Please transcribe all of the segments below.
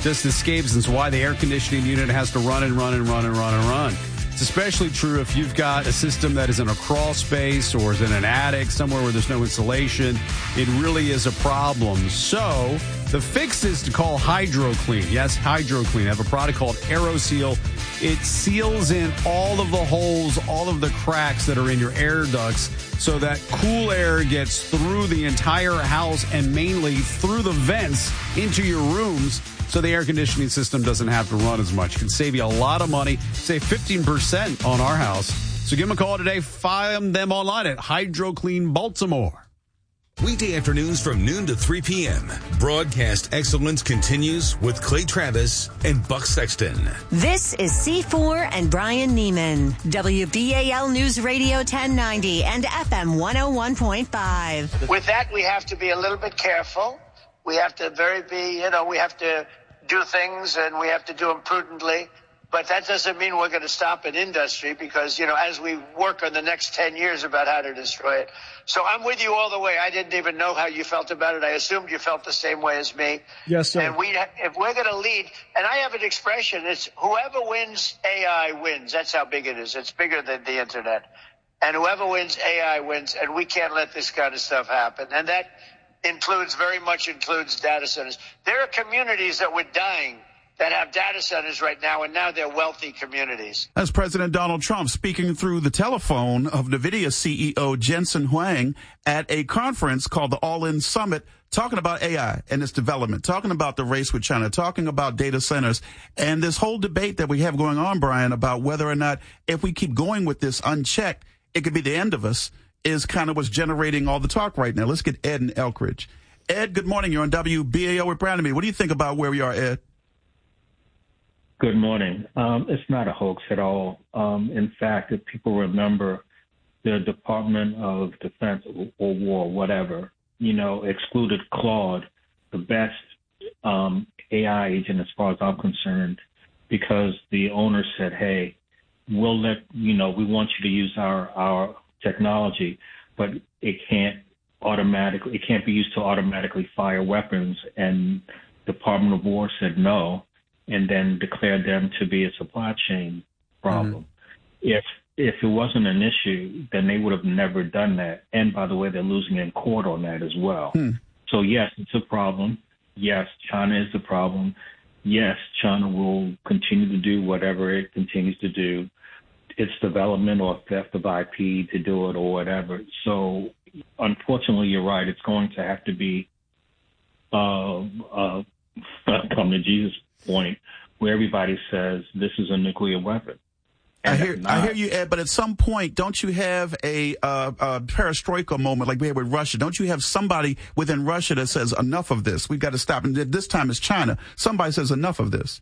just escapes, and it's why the air conditioning unit has to run and run and run and run and run. It's especially true if you've got a system that is in a crawl space or is in an attic, somewhere where there's no insulation. It really is a problem. So the fix is to call HydroClean. Yes, HydroClean. They have a product called AeroSeal. It seals in all of the holes, all of the cracks that are in your air ducts so that cool air gets through the entire house and mainly through the vents into your rooms, so the air conditioning system doesn't have to run as much. It can save you a lot of money, save 15% on our house. So give them a call today. Find them online at HydroClean Baltimore. Weekday afternoons from noon to 3 p.m. Broadcast excellence continues with Clay Travis and Buck Sexton. This is C4 and Brian Neiman. WBAL News Radio 1090 and FM 101.5. With that, we have to be a little bit careful. We have to we have to do things and we have to do them prudently. But that doesn't mean we're going to stop an industry because, as we work on the next 10 years about how to destroy it. So I'm with you all the way. I didn't even know how you felt about it. I assumed you felt the same way as me. Yes, sir. And if we're going to lead, and I have an expression, it's whoever wins, AI wins. That's how big it is. It's bigger than the internet. And whoever wins, AI wins. And we can't let this kind of stuff happen. And that very much includes data centers. There are communities that were dying that have data centers right now, and now they're wealthy communities. As President Donald Trump speaking through the telephone of NVIDIA CEO Jensen Huang at a conference called the All-In Summit, talking about AI and its development, talking about the race with China, talking about data centers, and this whole debate that we have going on, Brian, about whether or not if we keep going with this unchecked, it could be the end of us, is kind of what's generating all the talk right now. Let's get Ed in Elkridge. Ed, good morning. You're on WBAO with Brandon. What do you think about where we are, Ed? Good morning. It's not a hoax at all. In fact, if people remember, the Department of Defense or War, whatever, excluded Claude, the best AI agent as far as I'm concerned, because the owner said, hey, we want you to use our technology, but it can't be used to automatically fire weapons. And Department of War said no, and then declared them to be a supply chain problem. Mm-hmm. If it wasn't an issue, then they would have never done that. And by the way, they're losing in court on that as well. So yes, it's a problem. Yes, China is the problem. Yes, China will continue to do whatever it continues to do. Its development or theft of IP to do it or whatever. So unfortunately, you're right. It's going to have to be come to Jesus point where everybody says this is a nuclear weapon. I hear you, Ed, but at some point, don't you have a perestroika moment like we had with Russia? Don't you have somebody within Russia that says enough of this? We've got to stop. And this time it's China. Somebody says enough of this.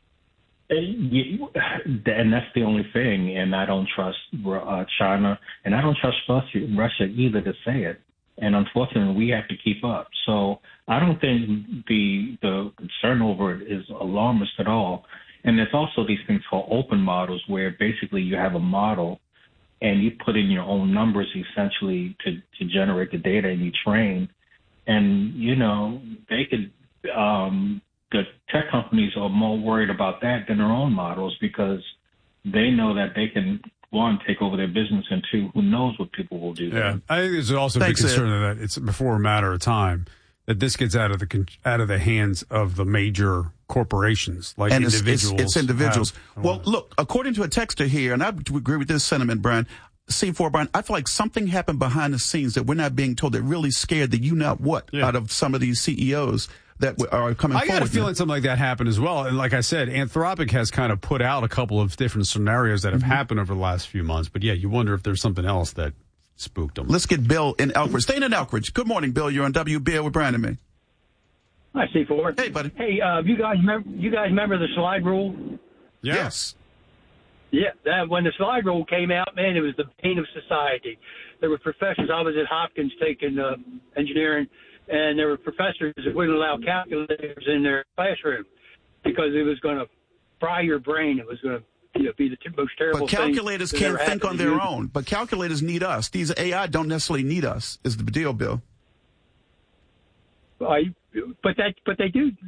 And that's the only thing. And I don't trust China, and I don't trust Russia either to say it. And unfortunately, we have to keep up. So I don't think the concern over it is alarmist at all. And there's also these things called open models, where basically you have a model and you put in your own numbers essentially to generate the data, and you train. And, they could the tech companies are more worried about that than their own models, because they know that they can, one, take over their business, and two, who knows what people will do. Yeah, I think there's also a big concern that it's before a matter of time that this gets out of the hands of the major corporations, like and individuals. It's individuals. Well, look, according to a texter here, and I would agree with this sentiment, Brian, C4, Brian, I feel like something happened behind the scenes that we're not being told that really scared the out of some of these CEOs that are coming forward. I got a feeling something like that happened as well. And like I said, Anthropic has kind of put out a couple of different scenarios that have happened over the last few months. But yeah, you wonder if there's something else that spooked them. Let's get Bill in Elkridge. Staying in Elkridge. Good morning, Bill. You're on WBAL with Brian and me. Hi, C4. Hey, buddy. Hey, you guys remember the slide rule? Yes. Yeah, when the slide rule came out, man, it was the bane of society. There were professors. I was at Hopkins taking engineering, and there were professors that wouldn't allow calculators in their classroom because it was going to fry your brain. It was going to be the most terrible thing. But calculators can't think on their own. But calculators need us. These AI don't necessarily need us, is the deal, Bill. But they do.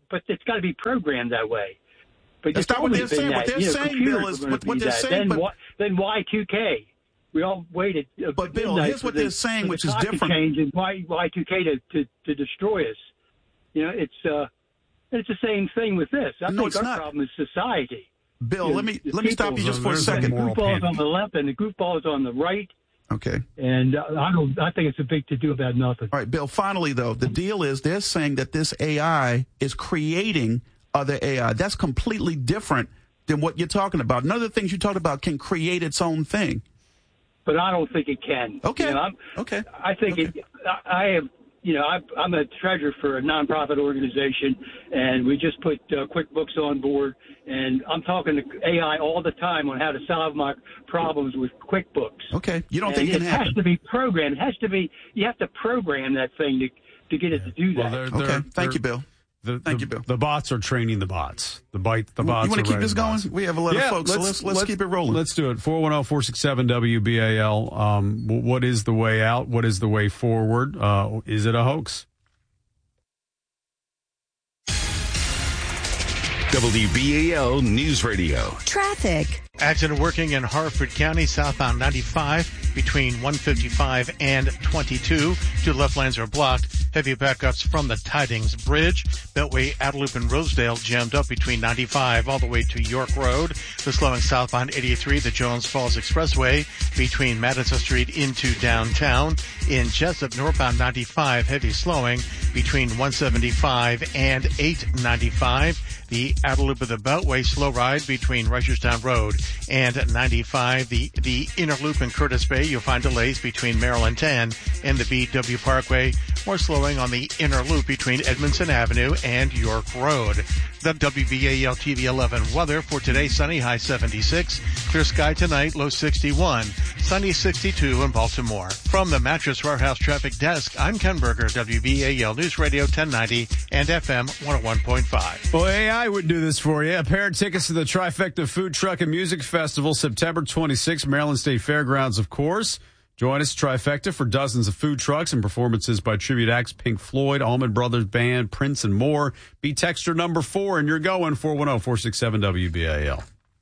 but it's got to be programmed that way. But that's not what they're saying. What they're saying, Bill, is what they're saying. Then Y2K. We all waited. But Bill, here's what they're saying, which is different. Change and Y2K to destroy us. It's the same thing with this. I think our problem is society. Bill, let me stop you just for a second. The goofball is on the left and the goofball is on the right. Okay. And I think it's a big to do about nothing. All right, Bill. Finally, though, the deal is they're saying that this AI is creating other AI. That's completely different than what you're talking about. None of the things you talked about can create its own thing. But I don't think it can. Okay. Okay. I think I'm a treasurer for a nonprofit organization, and we just put QuickBooks on board, and I'm talking to AI all the time on how to solve my problems with QuickBooks. Okay. You don't think it can happen? It has to be programmed. You have to program that thing to get it to do that. Okay. Thank you, Bill. Thank you, Bill. The bots are training the bots. The bots. You want to keep this going? We have a lot of folks, so let's keep it rolling. Let's do it. 410-467-WBAL. What is the way out? What is the way forward? Is it a hoax? WBAL News Radio. Traffic. Accident working in Harford County, southbound 95 between 155 and 22. Two left lanes are blocked. Heavy backups from the Tidings Bridge. Beltway, Adelup, and Rosedale jammed up between 95 all the way to York Road. The slowing southbound 83, the Jones Falls Expressway between Madison Street into downtown. In Jessup, northbound 95, heavy slowing between 175 and 895. The Adelup of the Beltway slow ride between Reisterstown Road and 95. The inner loop in Curtis Bay, you'll find delays between Maryland 10 and the BW Parkway. More slowing on the inner loop between Edmondson Avenue and York Road. The WBAL TV 11 weather for today: sunny, high 76. Clear sky tonight, low 61. Sunny 62 in Baltimore. From the Mattress Warehouse Traffic Desk, I'm Ken Berger, WBAL News Radio 1090 and FM 101.5. Well, AI would do this for you. A pair of tickets to the Trifecta Food Truck and Music Festival, September 26th, Maryland State Fairgrounds, of course. Join us, Trifecta, for dozens of food trucks and performances by tribute acts Pink Floyd, Allman Brothers Band, Prince, and more. Be texter number 4, and you're going 410-467-WBAL.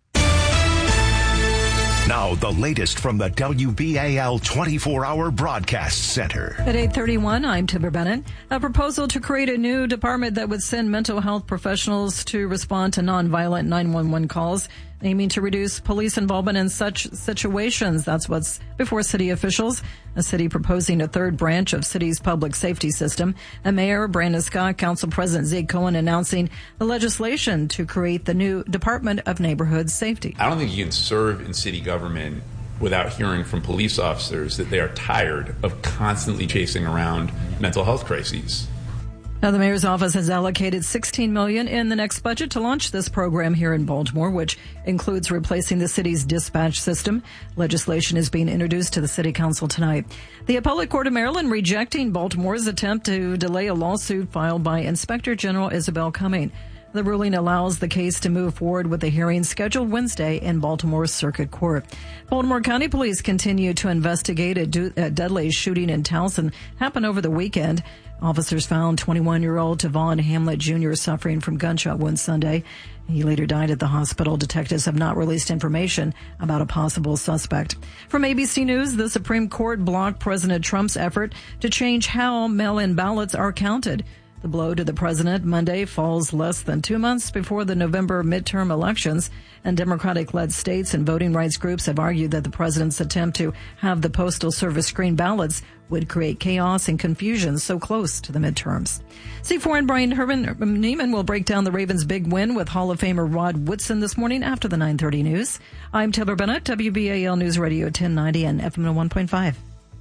Now, the latest from the WBAL 24-hour broadcast center. At 8:31, I'm Timber Bennett. A proposal to create a new department that would send mental health professionals to respond to nonviolent 911 calls, aiming to reduce police involvement in such situations. That's what's before city officials. A city proposing a third branch of city's public safety system. And Mayor Brandon Scott, Council President Zeke Cohen announcing the legislation to create the new Department of Neighborhood Safety. I don't think you can serve in city government without hearing from police officers that they are tired of constantly chasing around mental health crises. Now, the mayor's office has allocated $16 million in the next budget to launch this program here in Baltimore, which includes replacing the city's dispatch system. Legislation is being introduced to the city council tonight. The Appellate Court of Maryland rejecting Baltimore's attempt to delay a lawsuit filed by Inspector General Isabel Cumming. The ruling allows the case to move forward with a hearing scheduled Wednesday in Baltimore's Circuit Court. Baltimore County Police continue to investigate a deadly shooting in Towson happened over the weekend. Officers found 21-year-old Tavon Hamlet Jr. suffering from gunshot wounds Sunday. He later died at the hospital. Detectives have not released information about a possible suspect. From ABC News, the Supreme Court blocked President Trump's effort to change how mail-in ballots are counted. The blow to the president Monday falls less than 2 months before the November midterm elections, and Democratic-led states and voting rights groups have argued that the president's attempt to have the Postal Service screen ballots would create chaos and confusion so close to the midterms. C4 and Brian Neiman will break down the Ravens' big win with Hall of Famer Rod Woodson this morning after the 9:30 news. I'm Taylor Bennett, WBAL News Radio 1090 and FM 101.5.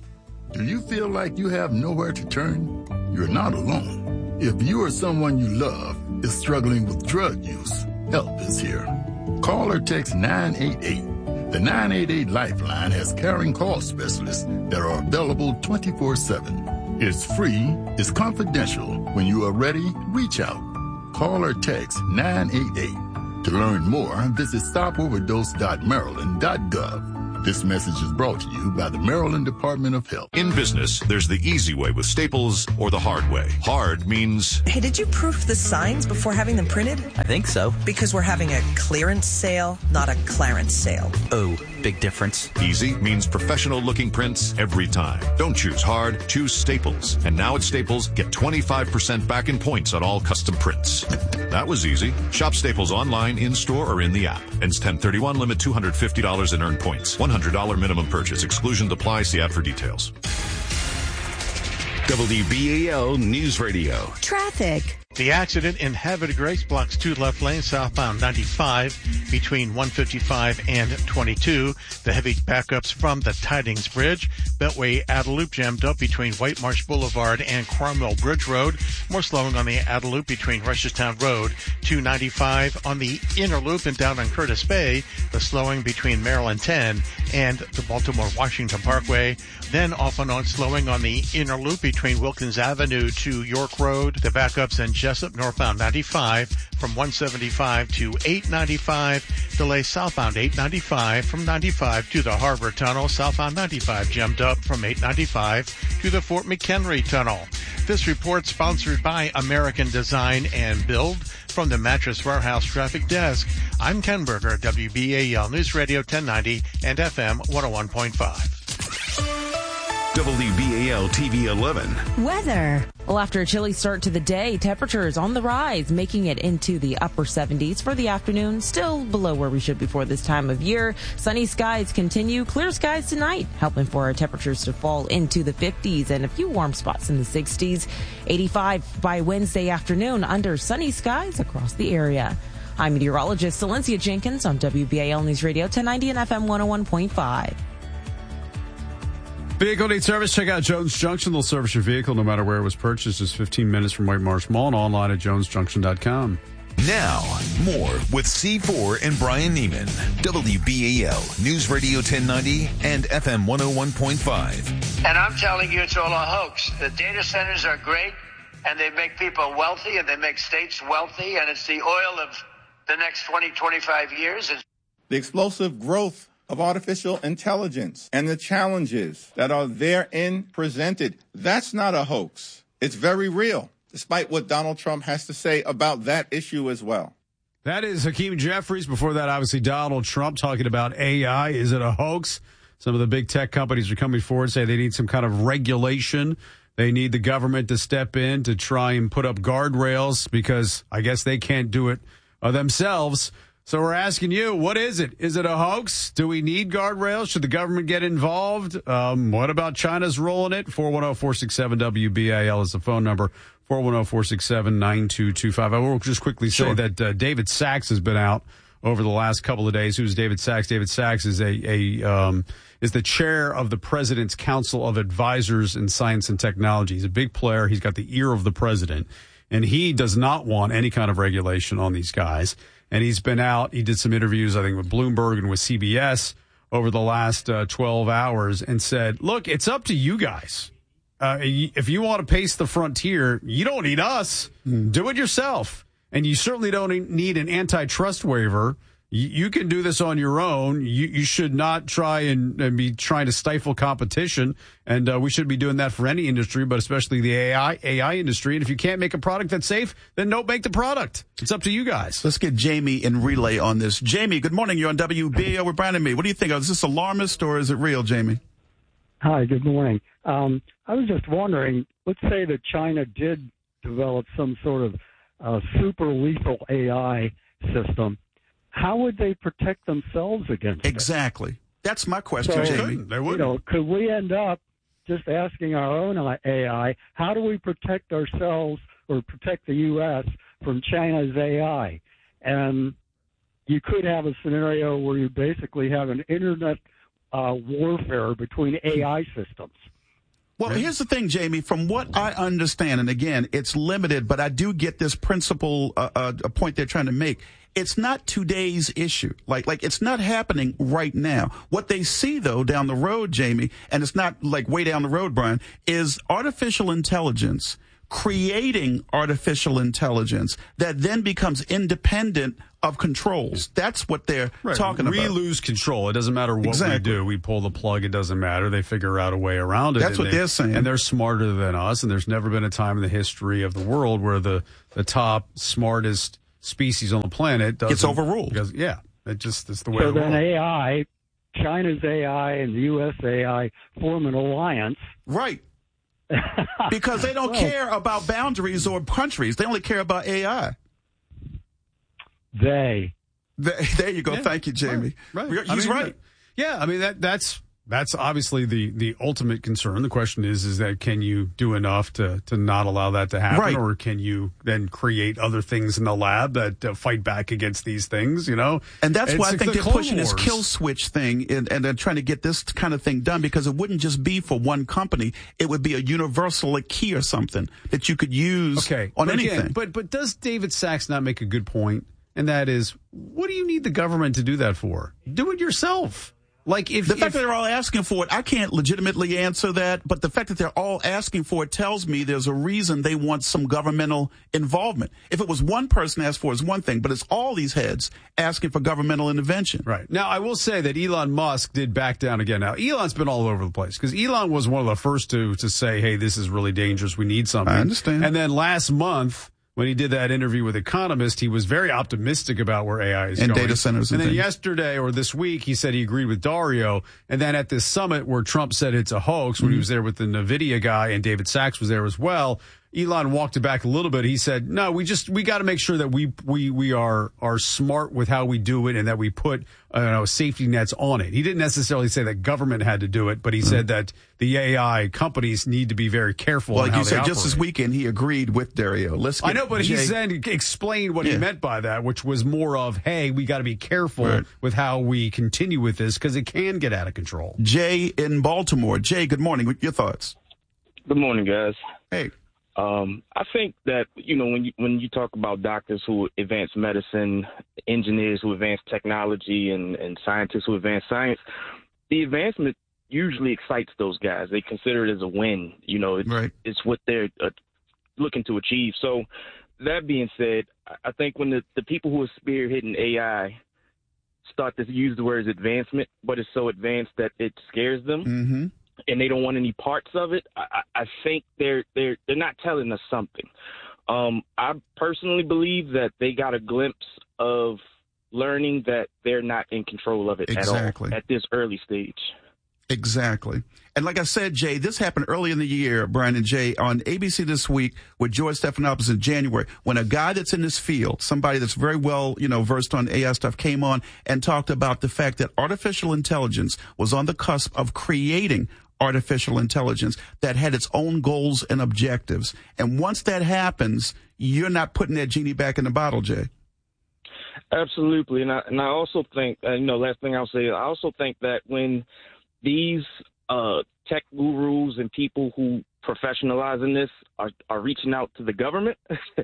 Do you feel like you have nowhere to turn? You're not alone. If you or someone you love is struggling with drug use, help is here. Call or text 988. The 988 Lifeline has caring call specialists that are available 24/7. It's free, it's confidential. When you are ready, reach out. Call or text 988. To learn more, visit stopoverdose.maryland.gov. This message is brought to you by the Maryland Department of Health. In business, there's the easy way with Staples or the hard way. Hard means... Hey, did you proof the signs before having them printed? I think so. Because we're having a clearance sale, not a clarence sale. Oh, big difference. Easy means professional-looking prints every time. Don't choose hard, choose Staples. And now at Staples, get 25% back in points on all custom prints. That was easy. Shop Staples online, in-store, or in the app. Ends 10/31, limit $250 and earn points. $100 minimum purchase. Exclusions apply. See app for details. WBAL News Radio. Traffic. The accident in Havre de Grace blocks 2 left lanes southbound 95 between 155 and 22. The heavy backups from the Tidings Bridge. Beltway Adeloop jammed up between White Marsh Boulevard and Cromwell Bridge Road. More slowing on the Adeloop between Rushtown Road. 295 on the inner loop and down on Curtis Bay. The slowing between Maryland 10 and the Baltimore-Washington Parkway. Then off and on slowing on the inner loop between Wilkins Avenue to York Road. The backups in Jessup northbound 95 from 175 to 895. Delay southbound 895 from 95 to the Harbor Tunnel. Southbound 95 jammed up from 895 to the Fort McHenry Tunnel. This report sponsored by American Design and Build from the Mattress Warehouse Traffic Desk. I'm Ken Berger, WBAL News Radio 1090 and FM 101.5. WBAL TV 11. Weather. Well, after a chilly start to the day, temperatures on the rise, making it into the upper 70s for the afternoon, still below where we should be for this time of year. Sunny skies continue, clear skies tonight, helping for our temperatures to fall into the 50s and a few warm spots in the 60s. 85 by Wednesday afternoon under sunny skies across the area. I'm meteorologist Celencia Jenkins on WBAL News Radio 1090 and FM 101.5. Vehicle needs service. Check out Jones Junction. They'll service your vehicle no matter where it was purchased. It's 15 minutes from White Marsh Mall and online at jonesjunction.com. Now, more with C4 and Brian Neiman. WBAL News Radio 1090 and FM 101.5. And I'm telling you, it's all a hoax. The data centers are great, and they make people wealthy, and they make states wealthy, and it's the oil of the next 20, 25 years. The explosive growth of artificial intelligence and the challenges that are therein presented, that's not a hoax. It's very real, despite what Donald Trump has to say about that issue as well. That is Hakeem Jeffries. Before that, obviously, Donald Trump talking about AI. Is it a hoax? Some of the big tech companies are coming forward, say they need some kind of regulation. They need the government to step in to try and put up guardrails because I guess they can't do it themselves. So we're asking you, what is it? Is it a hoax? Do we need guardrails? Should the government get involved? What about China's role in it? 410-467-WBAL is the phone number. 410-467-9225. I will just quickly say that David Sachs has been out over the last couple of days. Who's David Sachs? David Sachs is is the chair of the President's Council of Advisors in Science and Technology. He's a big player. He's got the ear of the president, and he does not want any kind of regulation on these guys. And he's been out. He did some interviews, I think, with Bloomberg and with CBS over the last 12 hours and said, look, it's up to you guys. If you want to pace the frontier, you don't need us. Do it yourself. And you certainly don't need an antitrust waiver. You can do this on your own. You should not try and be trying to stifle competition. And we should be doing that for any industry, but especially the AI industry. And if you can't make a product that's safe, then don't make the product. It's up to you guys. Let's get Jamie in relay on this. Jamie, good morning. You're on WBAL with Brian and me. What do you think? Is this alarmist or is it real, Jamie? Hi, good morning. I was just wondering, let's say that China did develop some sort of super lethal AI system. How would they protect themselves against it? Exactly. That's my question, Jamie. They wouldn't. Could we end up just asking our own AI, how do we protect ourselves or protect the U.S. from China's AI? And you could have a scenario where you basically have an internet warfare between AI systems. Well, here's the thing, Jamie. From what I understand, and again, it's limited, but I do get this principle, a point they're trying to make. It's not today's issue. Like it's not happening right now. What they see, though, down the road, Jamie, and it's not like way down the road, Brian, is artificial intelligence creating artificial intelligence that then becomes independent of controls. That's what they're talking about. We lose control. It doesn't matter what we do. We pull the plug. It doesn't matter. They figure out a way around it. That's what they're saying. And they're smarter than us. And there's never been a time in the history of the world where the top smartest species on the planet gets overruled. It's the way so of the then world. AI, China's AI and the U.S. AI form an alliance. Right. Because they don't care about boundaries or countries. They only care about AI. There you go. Thank you, Jamie. Right. He's right. Yeah, I mean, that's obviously the ultimate concern. The question is that can you do enough to not allow that to happen? Right. Or can you then create other things in the lab that fight back against these things, you know? And that's why I think they're pushing this Wars. kill switch thing and they're trying to get this kind of thing done because it wouldn't just be for one company. It would be a universal key or something that you could use on anything. Again, but does David Sachs not make a good point? And that is, what do you need the government to do that for? Do it yourself. Like the fact that they're all asking for it, I can't legitimately answer that. But the fact that they're all asking for it tells me there's a reason they want some governmental involvement. If it was one person asked for it, it's one thing, but it's all these heads asking for governmental intervention. Right. Now, I will say that Elon Musk did back down again. Now, Elon's been all over the place because Elon was one of the first to say, hey, this is really dangerous. We need something. I understand. And then last month, when he did that interview with Economist, he was very optimistic about where AI is and going. Data centers and then things. Yesterday or this week, he said he agreed with Dario. And then at this summit where Trump said it's a hoax, when he was there with the NVIDIA guy and David Sachs was there as well, Elon walked it back a little bit. He said, no, we got to make sure that we are smart with how we do it and that we put safety nets on it. He didn't necessarily say that government had to do it, but he said that the AI companies need to be very careful. Well, in like how you they said, operate. just this weekend, he agreed with Dario. I know, but he then explained what he meant by that, which was more of, hey, we got to be careful with how we continue with this because it can get out of control. Jay in Baltimore. Jay, good morning. Your thoughts? Good morning, guys. Hey. I think that, when you talk about doctors who advance medicine, engineers who advance technology, and scientists who advance science, the advancement usually excites those guys. They consider it as a win. It's what they're looking to achieve. So that being said, I think when the people who are spearheading AI start to use the words advancement, but it's so advanced that it scares them, and they don't want any parts of it, I think they're not telling us something. I personally believe that they got a glimpse of learning that they're not in control of it at all at this early stage. Exactly. And like I said, Jay, this happened early in the year, Brian and Jay, on ABC This Week with George Stephanopoulos in January, when a guy that's in this field, somebody that's very well, versed on AI stuff, came on and talked about the fact that artificial intelligence was on the cusp of creating artificial intelligence that had its own goals and objectives. And once that happens, you're not putting that genie back in the bottle, Jay. Absolutely. And I also think, last thing I'll say, I also think that when these tech gurus and people who professionalize in this are reaching out to the government,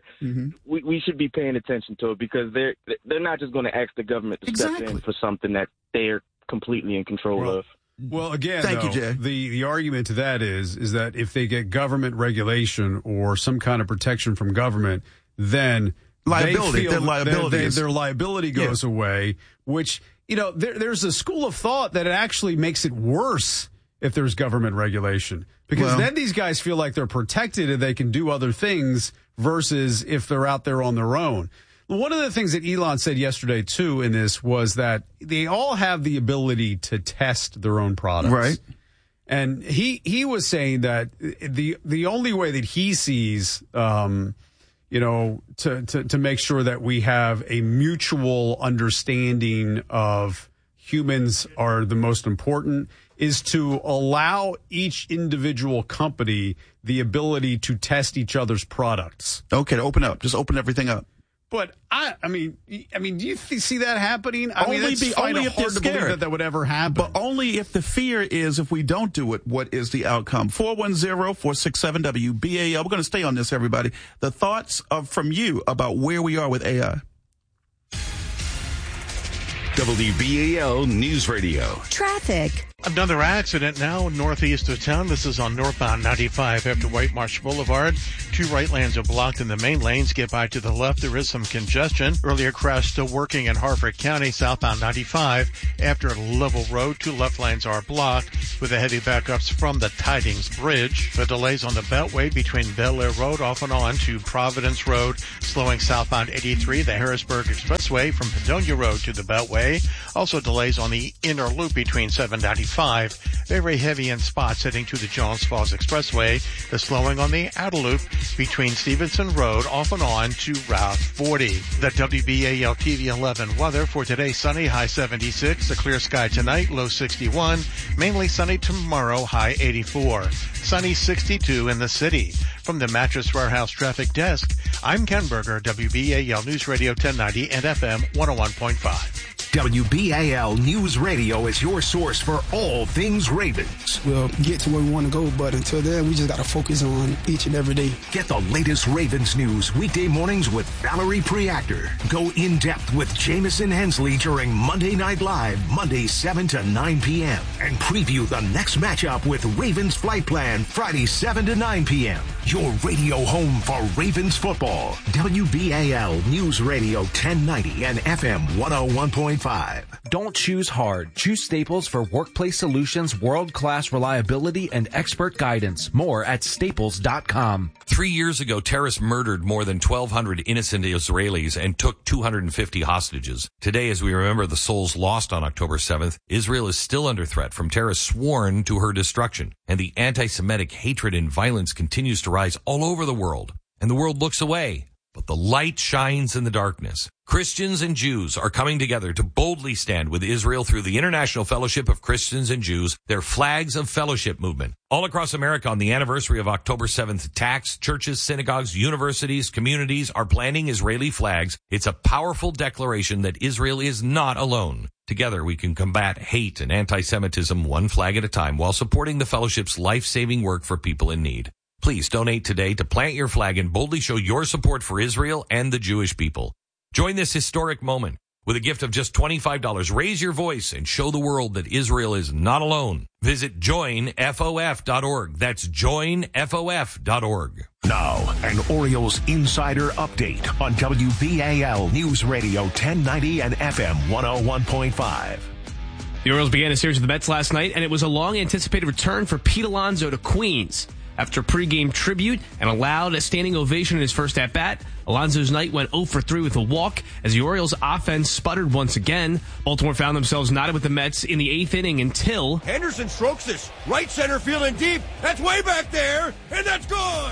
we should be paying attention to it because they're not just going to ask the government to step in for something that they're completely in control of. Well, again, Thank you, Jay. The argument to that is that if they get government regulation or some kind of protection from government, then liability, their their liability goes away, which, there's a school of thought that it actually makes it worse if there's government regulation, because then these guys feel like they're protected and they can do other things versus if they're out there on their own. One of the things that Elon said yesterday, too, in this was that they all have the ability to test their own products. Right. And he was saying that the only way that he sees, to make sure that we have a mutual understanding of humans are the most important is to allow each individual company the ability to test each other's products. Okay, to open up. Just open everything up. But I mean, do you see that happening? I mean, it's only if hard they're to believe scared that would ever happen. But only if the fear is if we don't do it, what is the outcome? 410-467-WBAL. We're going to stay on this, everybody. The thoughts from you about where we are with AI. WBAL News Radio. Traffic. Another accident now northeast of town. This is on northbound 95 after White Marsh Boulevard. Two right lanes are blocked in the main lanes. Get by to the left. There is some congestion. Earlier crash still working in Harford County, southbound 95 after Level Road. Two left lanes are blocked with the heavy backups from the Tidings Bridge. The delays on the Beltway between Bel Air Road off and on to Providence Road, slowing southbound 83, the Harrisburg Expressway from Padonia Road to the Beltway. Also delays on the inner loop between 795. Very heavy in spots heading to the Jones Falls Expressway. The slowing on the outer loop between Stevenson Road off and on to Route 40. The WBAL TV 11 weather for today: sunny, high 76. A clear sky tonight, low 61. Mainly sunny tomorrow, high 84. Sunny 62 in the city. From the Mattress Warehouse Traffic Desk, I'm Ken Berger, WBAL News Radio 1090 and FM 101.5. WBAL News Radio is your source for all things Ravens. We'll get to where we want to go, but until then, we just got to focus on each and every day. Get the latest Ravens news weekday mornings with Valerie Preactor. Go in-depth with Jamison Hensley during Monday Night Live, Monday 7 to 9 p.m. And preview the next matchup with Ravens Flight Plan, Friday 7 to 9 p.m. Your radio home for Ravens football. WBAL News Radio 1090 and FM 101.5. Don't choose hard. Choose Staples for workplace solutions, world-class reliability, and expert guidance. More at staples.com. 3 years ago, terrorists murdered more than 1,200 innocent Israelis and took 250 hostages. Today, as we remember the souls lost on October 7th, Israel is still under threat from terrorists sworn to her destruction. And the anti-Semitic hatred and violence continues to rise all over the world. And the world looks away. But the light shines in the darkness. Christians and Jews are coming together to boldly stand with Israel through the International Fellowship of Christians and Jews, their Flags of Fellowship movement. All across America on the anniversary of October 7th attacks, churches, synagogues, universities, communities are planting Israeli flags. It's a powerful declaration that Israel is not alone. Together we can combat hate and anti-Semitism one flag at a time while supporting the fellowship's life-saving work for people in need. Please donate today to plant your flag and boldly show your support for Israel and the Jewish people. Join this historic moment. With a gift of just $25, raise your voice and show the world that Israel is not alone. Visit joinfof.org. That's joinfof.org. Now, an Orioles insider update on WBAL News Radio 1090 and FM 101.5. The Orioles began a series with the Mets last night, and it was a long-anticipated return for Pete Alonso to Queens. After pregame tribute and a loud standing ovation in his first at-bat, Alonso's night went 0 for 3 with a walk as the Orioles' offense sputtered once again. Baltimore found themselves knotted with the Mets in the 8th inning until Henderson strokes this. Right center fielding deep. That's way back there, and that's gone.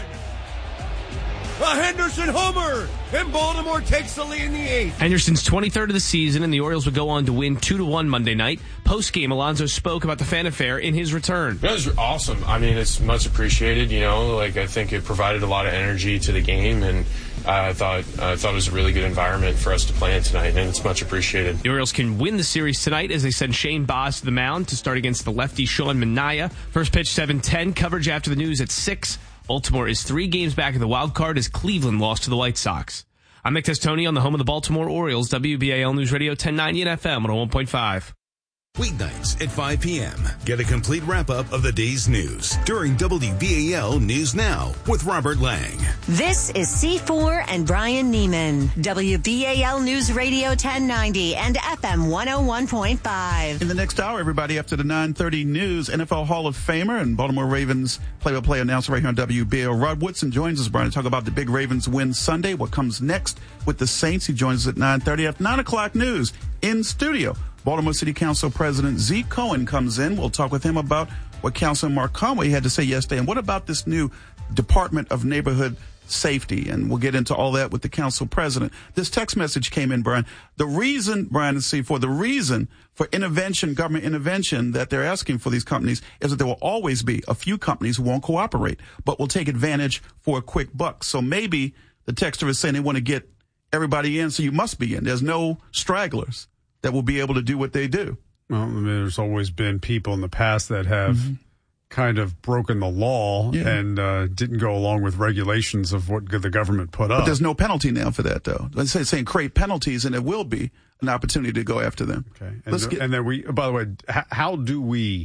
A Henderson homer, and Baltimore takes the lead in the 8th. Henderson's 23rd of the season, and the Orioles would go on to win 2-1 Monday night. Post-game, Alonso spoke about the fan affair in his return. It was awesome. I mean, it's much appreciated, I think it provided a lot of energy to the game, and I thought it was a really good environment for us to play in tonight, and it's much appreciated. The Orioles can win the series tonight as they send Shane Baz to the mound to start against the lefty Sean Manaea. First pitch 7:10, coverage after the news at 6. Baltimore is 3 games back in the wild card as Cleveland lost to the White Sox. I'm Nick Testoni on the home of the Baltimore Orioles, WBAL News Radio 1090 and FM 101.5. Weeknights at 5 p.m. Get a complete wrap-up of the day's news during WBAL News Now with Robert Lang. This is C4 and Brian Neiman. WBAL News Radio 1090 and FM 101.5. In the next hour, everybody, after the 9:30 news, NFL Hall of Famer and Baltimore Ravens play-by-play announcer right here on WBAL, Rod Woodson, joins us, Brian, to talk about the big Ravens win Sunday, what comes next with the Saints. He joins us at 9:30 after 9 o'clock news in studio. Baltimore City Council President Zeke Cohen comes in. We'll talk with him about what Councilman Mark Conway had to say yesterday. And what about this new Department of Neighborhood Safety? And we'll get into all that with the council president. This text message came in, Brian. The reason, Brian and C4, the reason for intervention, government intervention that they're asking for these companies is that there will always be a few companies who won't cooperate, but will take advantage for a quick buck. So maybe the texter is saying they want to get everybody in, so you must be in. There's no stragglers that will be able to do what they do. Well, I mean, there's always been people in the past that have kind of broken the law and didn't go along with regulations of what the government put up. But there's no penalty now for that, though. It's saying create penalties, and there will be an opportunity to go after them. Okay. And then by the way, how do we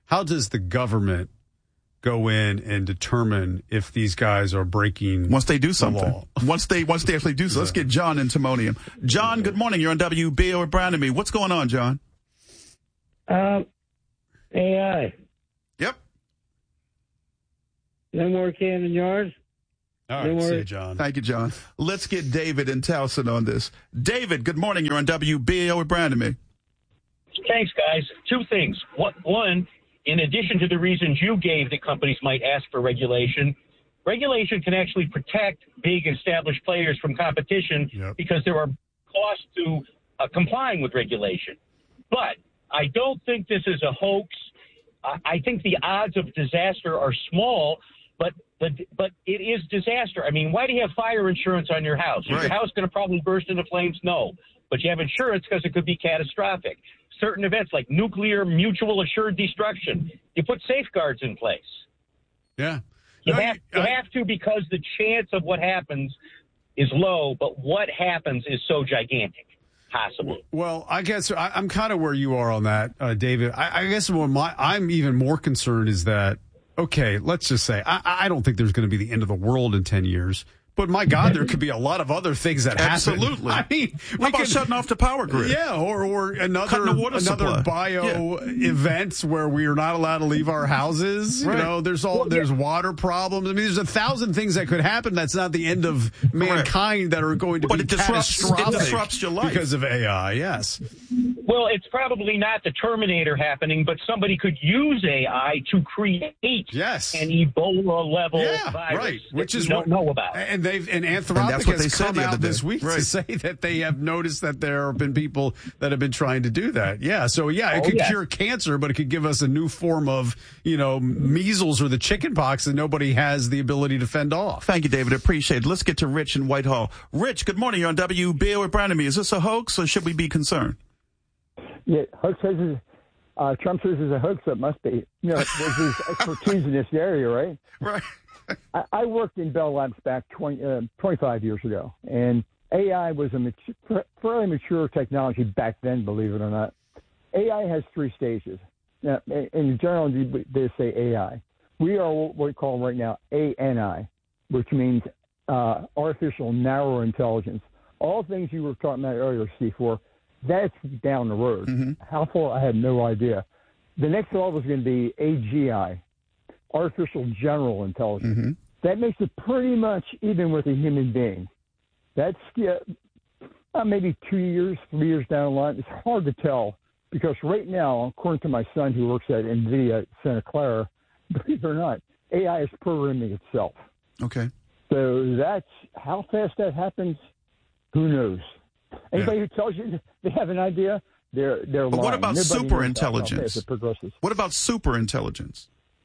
how does the government go in and determine if these guys are breaking once they do something? The law? Once they actually do so. Let's get John in Timonium. John, good morning. You're on WBO with Brian and me. What's going on, John? AI. Yep. No more Camden Yards. All right, see you, John. Thank you, John. Let's get David in Towson on this. David, good morning. You're on WBO with Brian and me. Thanks, guys. Two things. One, in addition to the reasons you gave that companies might ask for regulation can actually protect big established players from competition because there are costs to complying with regulation. But I don't think this is a hoax. I think the odds of disaster are small, but it is disaster. I mean, why do you have fire insurance on your house? Is your house going to probably burst into flames? No. But you have insurance because it could be catastrophic. Certain events like nuclear mutual assured destruction, you put safeguards in place. Yeah. You have to because the chance of what happens is low, but what happens is so gigantic. Possibly. Well, I guess I'm kind of where you are on that, David. I guess I'm even more concerned is that, okay, let's just say I don't think there's going to be the end of the world in 10 years. But my God, there could be a lot of other things that happen. Absolutely. I mean, how about shutting off the power grid? Yeah, or another bio events where we are not allowed to leave our houses. You know, there's water problems. I mean, there's 1,000 things that could happen. That's not the end of mankind that are going to be catastrophic. It disrupts your life because of AI. Yes. Well, it's probably not the Terminator happening, but somebody could use AI to create an Ebola level virus, which is what we don't know about. And Anthropic has come out this week to say that they have noticed that there have been people that have been trying to do that. Yeah, so it could cure cancer, but it could give us a new form of, measles or the chicken pox that nobody has the ability to fend off. Thank you, David. Appreciate it. Let's get to Rich in Whitehall. Rich, good morning. You're on WBO with Brian and me. Is this a hoax or should we be concerned? Yeah, Trump says it's a hoax. It must be. There's his expertise in this area, right? Right. I worked in Bell Labs back 25 years ago, and AI was a fairly mature technology back then, believe it or not. AI has 3 stages. Now, in general, they say AI. We are what we call right now ANI, which means artificial narrow intelligence. All things you were talking about earlier, C4, that's down the road. Mm-hmm. How far, I have no idea. The next level is going to be AGI. Artificial general intelligence. Mm-hmm. That makes it pretty much even with a human being. That's maybe 2 years, 3 years down the line. It's hard to tell because right now, according to my son who works at NVIDIA Santa Clara, believe it or not, AI is programming itself. Okay. So that's how fast that happens. Who knows? Anybody who tells you they have an idea, they're lying. But what about super intelligence? What about super intelligence?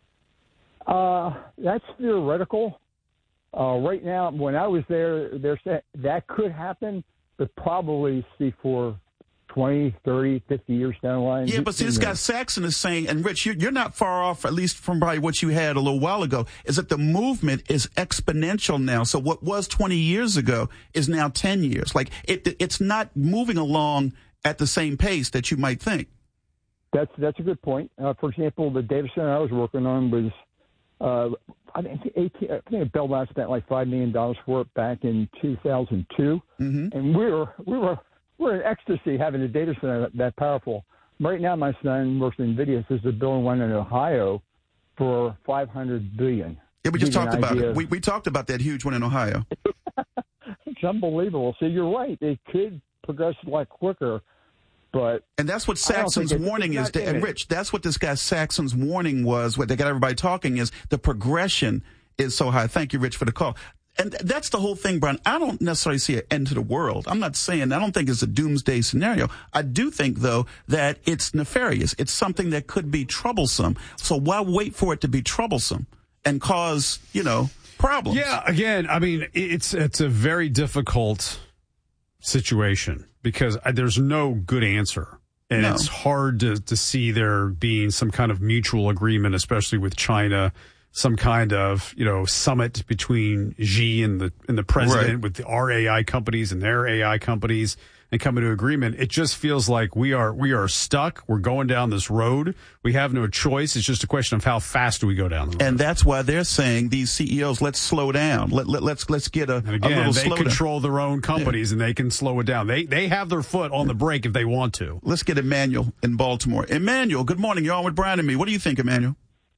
That's theoretical. Right now, when I was there, they're saying that could happen, but probably for 20, 30, 50 years down the line. Yeah, but see, this guy Saxon is saying, and Rich, you're not far off, at least from probably what you had a little while ago, is that the movement is exponential now. So what was 20 years ago is now 10 years. Like, it's not moving along at the same pace that you might think. That's a good point. For example, the data center I was working on was, I think Bell Labs spent like $5 million for it back in 2002, and we're in ecstasy having a data center that powerful. Right now, my son works in NVIDIA. Says they're building one in Ohio for $500 billion. Yeah, we just talked about it. We talked about that huge one in Ohio. It's unbelievable. So you're right. It could progress a lot quicker. And that's what Saxon's warning is. And Rich, that's what this guy Saxon's warning was. What they got everybody talking is the progression is so high. Thank you, Rich, for the call. And that's the whole thing, Brian. I don't necessarily see an end to the world. I'm not saying, I don't think it's a doomsday scenario. I do think, though, that it's nefarious. It's something that could be troublesome. So why wait for it to be troublesome and cause, problems? Yeah, again, I mean, it's a very difficult situation because there's no good answer. And it's hard to see there being some kind of mutual agreement, especially with China, some kind of, summit between Xi and the president with our AI companies and their AI companies. and come to agreement. It just feels like we are stuck. We're going down this road. We have no choice. It's just a question of how fast do we go down the road. And that's why they're saying, these CEOs, let's slow down. Let's get a little they slow control their own companies, and they can slow it down. They have their foot on the brake if they want to. Let's get Emmanuel in Baltimore. Emmanuel, good morning. You're on with Brian and me. What do you think, Emmanuel?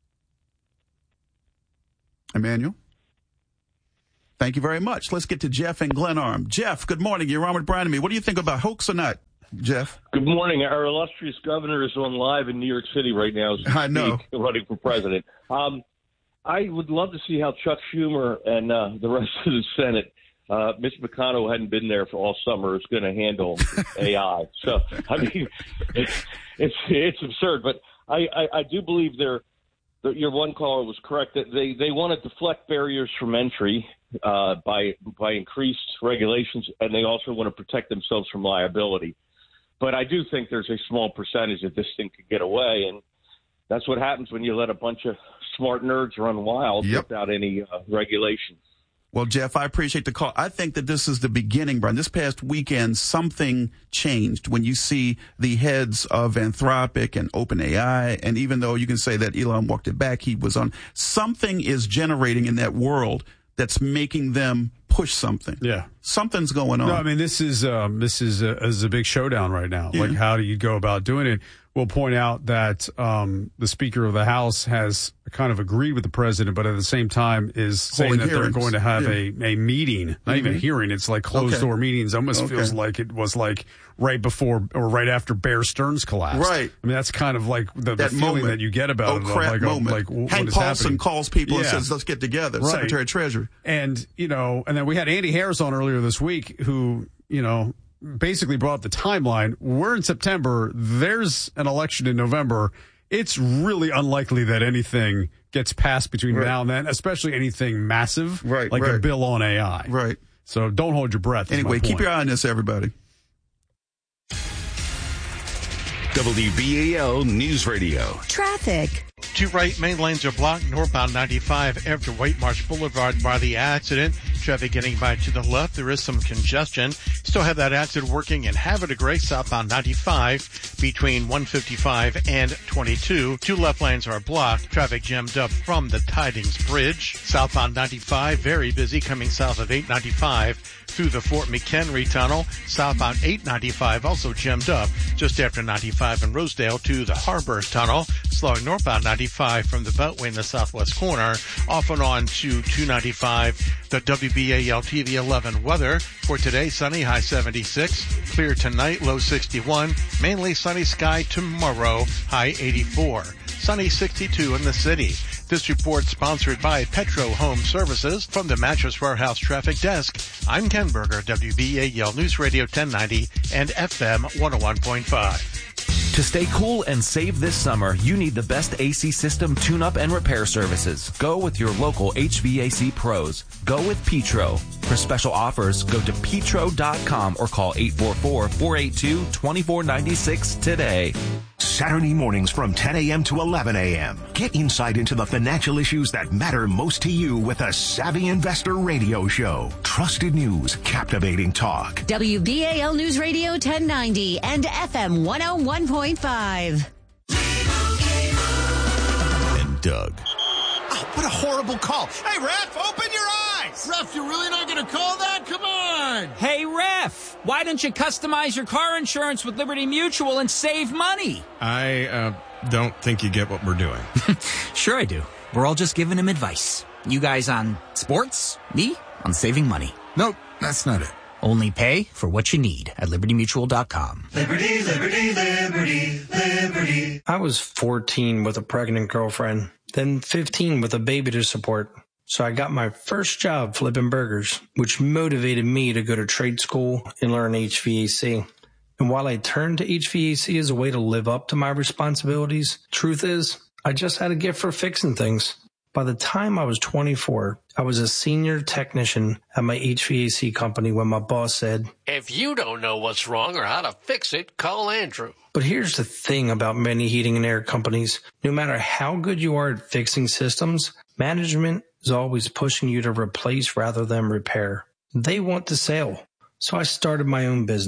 Emmanuel? Thank you very much. Let's get to Jeff and Glenarm. Jeff, good morning. You're on with Brian and me. What do you think about hoax or not, Jeff? Good morning. Our illustrious governor is on live in New York City right now. I know. Running for president. I would love to see how Chuck Schumer and the rest of the Senate, Mitch McConnell, who hadn't been there for all summer, is going to handle AI. So, I mean, it's absurd. But I do believe your one caller was correct that they want to deflect barriers from entry by increased regulations, and they also want to protect themselves from liability. But I do think there's a small percentage that this thing could get away, and that's what happens when you let a bunch of smart nerds run wild without any regulations. Well, Jeff, I appreciate the call. I think that this is the beginning, Brian. This past weekend, something changed when you see the heads of Anthropic and OpenAI, and even though you can say that Elon walked it back, he was on. Something is generating in that world that's making them push something. Yeah. Something's going on. No, I mean, this is a big showdown right now. Yeah. Like, how do you go about doing it? We'll point out that the Speaker of the House has kind of agreed with the president, but at the same time is saying that they're going to have a meeting, not even a hearing. It's like closed-door meetings. Almost feels like it was like right before or right after Bear Stearns collapsed. Right. I mean, that's kind of like the feeling moment that you get about it. Crap moment. Like, what Hank is Paulson happening? calls people and says, let's get together. Right. Secretary of Treasury. And, and then we had Andy Harris on earlier this week who, basically brought up the timeline. We're in September. There's an election in November. It's really unlikely that anything gets passed between now and then, especially anything massive, like a bill on AI. Right. So don't hold your breath. Anyway, keep your eye on this, everybody. WBAL News Radio. Traffic. Two right main lanes are blocked northbound 95 after White Marsh Boulevard by the accident. Traffic getting by to the left. There is some congestion. Still have that accident working in Havre de Grace southbound 95 between 155 and 22. Two left lanes are blocked. Traffic jammed up from the Tidings Bridge. Southbound 95 very busy coming south of 895 through the Fort McHenry Tunnel. Southbound 895 also jammed up just after 95 in Rosedale to the Harbor Tunnel. Slowing northbound 95 from the Beltway in the southwest corner, off and on to 295. The WBAL TV 11 weather for today: sunny, high 76. Clear tonight, low 61. Mainly sunny sky tomorrow, high 84. Sunny 62 in the city. This report sponsored by Petro Home Services. From the Mattress Warehouse Traffic Desk, I'm Ken Berger, WBAL News Radio 1090 and FM 101.5. To stay cool and save this summer, you need the best AC system tune-up and repair services. Go with your local HVAC pros. Go with Petro. For special offers, go to petro.com or call 844-482-2496 today. Saturday mornings from 10 a.m. to 11 a.m. Get insight into the financial issues that matter most to you with a Savvy Investor radio show. Trusted news, captivating talk. WBAL News Radio 1090 and FM 101.5. And Doug. Oh, what a horrible call. Hey, Ref, open your eyes. Ref, you're really not going to call that? Come on. Hey, Ref, why don't you customize your car insurance with Liberty Mutual and save money? I don't think you get what we're doing. Sure I do. We're all just giving him advice. You guys on sports, me on saving money. Nope, that's not it. Only pay for what you need at libertymutual.com. Liberty, liberty, liberty, liberty. I was 14 with a pregnant girlfriend, then 15 with a baby to support. So I got my first job flipping burgers, which motivated me to go to trade school and learn HVAC. And while I turned to HVAC as a way to live up to my responsibilities, truth is, I just had a gift for fixing things. By the time I was 24, I was a senior technician at my HVAC company when my boss said, "If you don't know what's wrong or how to fix it, call Andrew." But here's the thing about many heating and air companies. No matter how good you are at fixing systems, management is always pushing you to replace rather than repair. They want the sale. So I started my own business,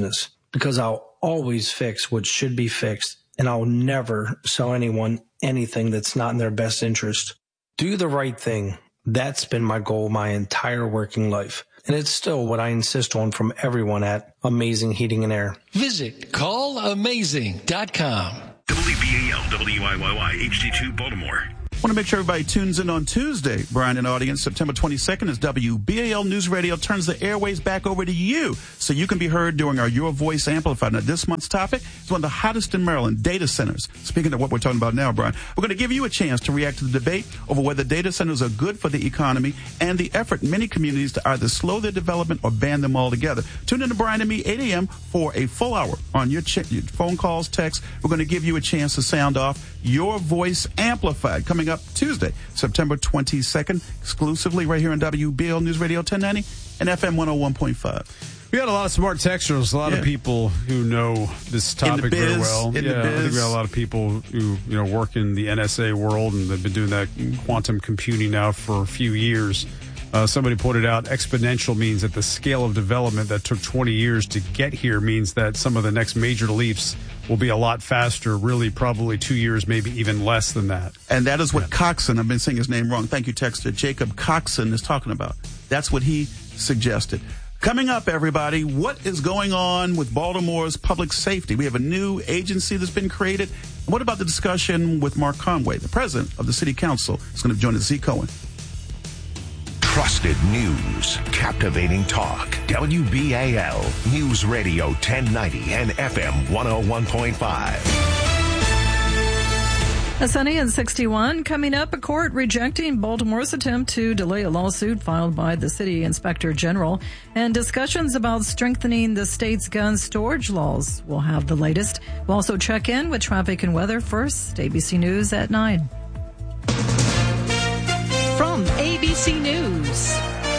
because I'll always fix what should be fixed, and I'll never sell anyone anything that's not in their best interest. Do the right thing. That's been my goal my entire working life. And it's still what I insist on from everyone at Amazing Heating and Air. Visit callamazing.com. WBAL, WIYY, HD2 Baltimore. I want to make sure everybody tunes in on Tuesday, Brian and audience. September 22nd as WBAL News Radio turns the airways back over to you so you can be heard during our Your Voice Amplified. Now, this month's topic is one of the hottest in Maryland, data centers. Speaking of what we're talking about now, Brian, we're going to give you a chance to react to the debate over whether data centers are good for the economy and the effort in many communities to either slow their development or ban them altogether. Tune in to Brian and me, 8 a.m. for a full hour on your phone calls, texts. We're going to give you a chance to sound off Your Voice Amplified coming up Tuesday, September 22nd, exclusively right here on WBAL News Radio 1090 and FM 101.5. We got a lot of smart texters, a lot of people who know this topic very well. I think we got a lot of people who work in the NSA world, and they've been doing that quantum computing now for a few years. Somebody pointed out exponential means that the scale of development that took 20 years to get here means that some of the next major leaps will be a lot faster, really probably 2 years, maybe even less than that. And that is what Coxon, I've been saying his name wrong, thank you, Texter, Jacob Coxon is talking about. That's what he suggested. Coming up, everybody, what is going on with Baltimore's public safety? We have a new agency that's been created. What about the discussion with Mark Conway, the president of the city council? Is going to join us, Z. Cohen. Trusted news, captivating talk. WBAL News Radio 1090 and FM 101.5. A sunny and 61. Coming up, a court rejecting Baltimore's attempt to delay a lawsuit filed by the city inspector general, and discussions about strengthening the state's gun storage laws. We'll have the latest. We'll also check in with traffic and weather. First, ABC News at 9. From ABC News,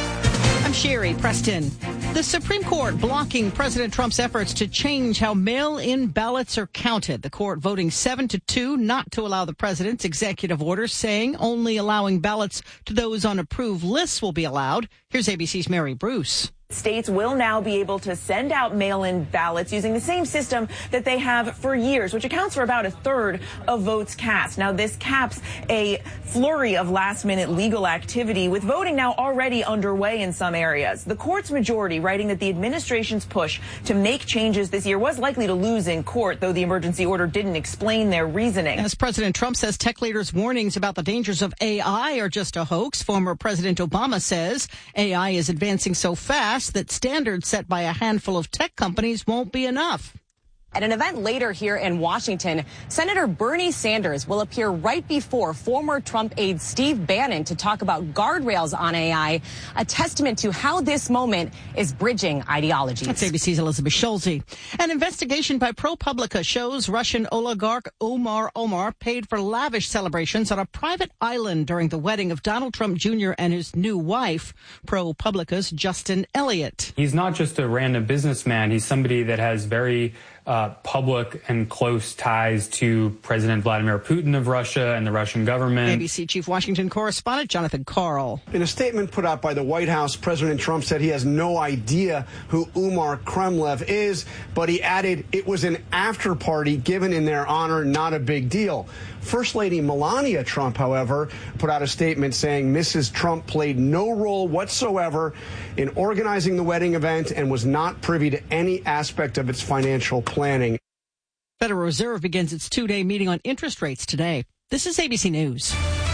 I'm Sherry Preston. The Supreme Court blocking President Trump's efforts to change how mail-in ballots are counted. The court voting 7-2 not to allow the president's executive order, saying only allowing ballots to those on approved lists will be allowed. Here's ABC's Mary Bruce. States will now be able to send out mail-in ballots using the same system that they have for years, which accounts for about a third of votes cast. Now, this caps a flurry of last-minute legal activity, with voting now already underway in some areas. The court's majority writing that the administration's push to make changes this year was likely to lose in court, though the emergency order didn't explain their reasoning. As President Trump says tech leaders' warnings about the dangers of AI are just a hoax, former President Obama says AI is advancing so fast that standards set by a handful of tech companies won't be enough. At an event later here in Washington, Senator Bernie Sanders will appear right before former Trump aide Steve Bannon to talk about guardrails on AI, a testament to how this moment is bridging ideologies. That's ABC's Elizabeth Schulze. An investigation by ProPublica shows Russian oligarch Omar paid for lavish celebrations on a private island during the wedding of Donald Trump Jr. and his new wife, ProPublica's Justin Elliott. He's not just a random businessman. He's somebody that has very public and close ties to President Vladimir Putin of Russia and the Russian government. ABC Chief Washington correspondent Jonathan Karl. In a statement put out by the White House, President Trump said he has no idea who Umar Kremlev is, but he added it was an after party given in their honor, not a big deal. First Lady Melania Trump, however, put out a statement saying Mrs. Trump played no role whatsoever in organizing the wedding event and was not privy to any aspect of its financial planning. Federal Reserve begins its two-day meeting on interest rates today. This is ABC News.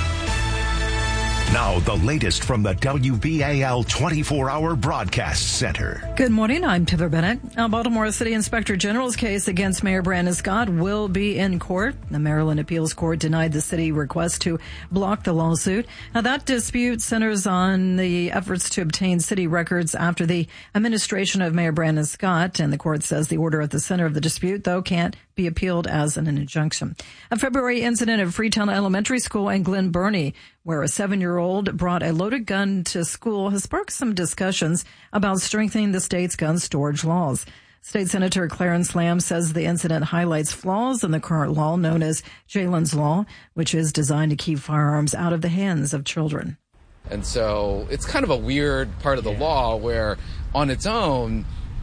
Now, the latest from the WBAL 24-hour broadcast center. Good morning. I'm Tiver Bennett. Baltimore City Inspector General's case against Mayor Brandon Scott will be in court. The Maryland Appeals Court denied the city request to block the lawsuit. Now, that dispute centers on the efforts to obtain city records after the administration of Mayor Brandon Scott, and the court says the order at the center of the dispute, though, can't be appealed as an injunction. A February incident at Freetown Elementary School in Glen Burnie, where a 7-year-old brought a loaded gun to school, has sparked some discussions about strengthening the state's gun storage laws. State Senator Clarence Lamb says the incident highlights flaws in the current law known as Jalen's Law, which is designed to keep firearms out of the hands of children. And so it's kind of a weird part of the law where on its own,